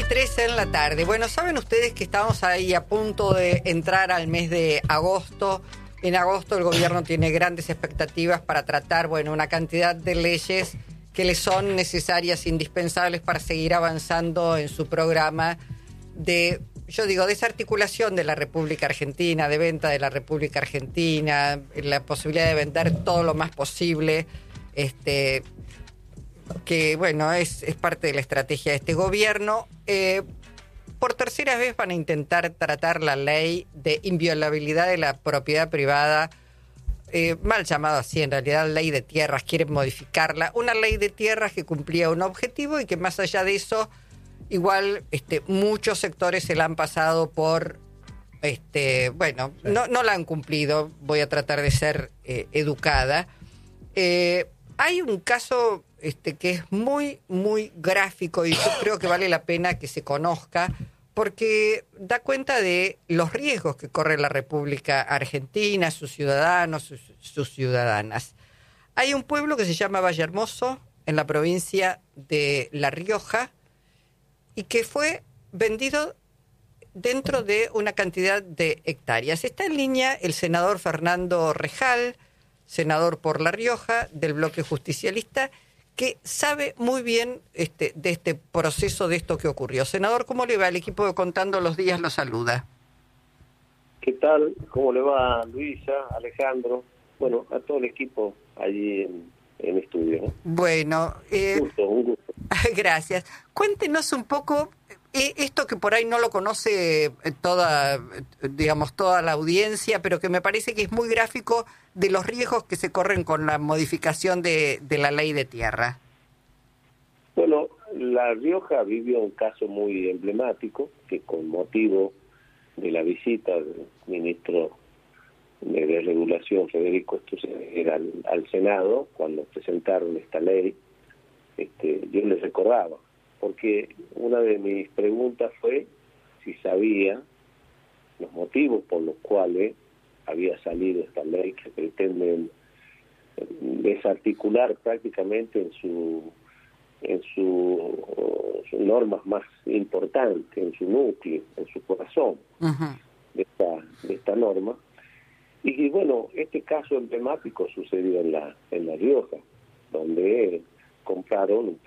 9:13 en la tarde. Bueno, saben ustedes que estamos ahí a punto de entrar al mes de agosto. En agosto el gobierno tiene grandes expectativas para tratar, una cantidad de leyes que le son necesarias, indispensables para seguir avanzando en su programa de, desarticulación de la República Argentina, de venta de la República Argentina, la posibilidad de vender todo lo más posible, que es parte de la estrategia de este gobierno. Por tercera vez van a intentar tratar la ley de inviolabilidad de la propiedad privada, mal llamado así, en realidad ley de tierras, quieren modificarla, una ley de tierras que cumplía un objetivo y que más allá de eso, igual muchos sectores se la han pasado por, no la han cumplido. Voy a tratar de ser educada. Hay un caso que es muy, muy gráfico y yo creo que vale la pena que se conozca porque da cuenta de los riesgos que corre la República Argentina, sus ciudadanos, sus ciudadanas. Hay un pueblo que se llama Vallehermoso, en la provincia de La Rioja, y que fue vendido dentro de una cantidad de hectáreas. Está en línea el senador Fernando Rejal, senador por La Rioja, del bloque justicialista, que sabe muy bien de este proceso, de esto que ocurrió. Senador, ¿cómo le va? El equipo de Contando los Días lo saluda. ¿Qué tal? ¿Cómo le va, Luisa, Alejandro? Bueno, a todo el equipo allí en estudio, ¿no? Bueno, un gusto. Gracias. Cuéntenos un poco esto que por ahí no lo conoce toda la audiencia, pero que me parece que es muy gráfico de los riesgos que se corren con la modificación de la ley de tierra. Bueno, La Rioja vivió un caso muy emblemático que con motivo de la visita del ministro de Regulación, Federico Stusser, al Senado, cuando presentaron esta ley, yo les recordaba, porque una de mis preguntas fue si sabía los motivos por los cuales había salido esta ley que pretenden desarticular prácticamente en sus normas más importantes, en su núcleo, en su corazón. Uh-huh. de esta norma. Y bueno, este caso emblemático sucedió en La Rioja, donde compraron